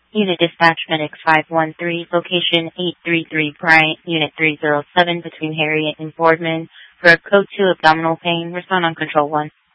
Unit Dispatch Medics 513, location 833 Bryant, Unit 307 between Harriet and Boardman for a Code 2 abdominal pain. Respond on Control 1.